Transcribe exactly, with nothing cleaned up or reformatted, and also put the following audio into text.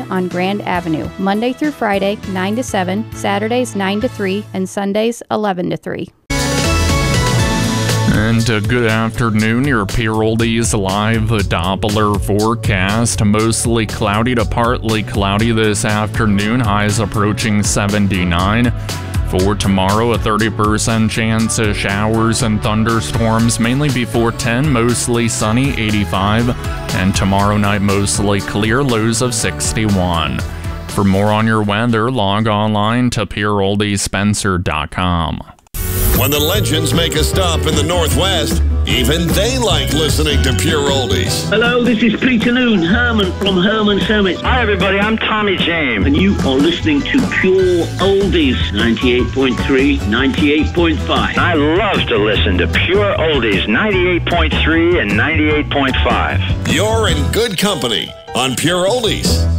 on Grand Avenue, Monday through Friday, nine to seven, Saturdays, nine to three, and Sundays, eleven to three. And uh, good afternoon, your Pure Oldies live Doppler forecast. Mostly cloudy to partly cloudy this afternoon, highs approaching seventy-nine. For tomorrow, a thirty percent chance of showers and thunderstorms, mainly before ten, mostly sunny, eighty-five. And tomorrow night, mostly clear, lows of sixty-one. For more on your weather, log online to pure oldies spencer dot com. When the legends make a stop in the Northwest, even they like listening to Pure Oldies. Hello, this is Peter Noon, Herman from Herman Summit. Hi, everybody. I'm Tommy James. And you are listening to Pure Oldies, ninety-eight point three, ninety-eight point five. I love to listen to Pure Oldies, ninety-eight point three and ninety-eight point five. You're in good company on Pure Oldies.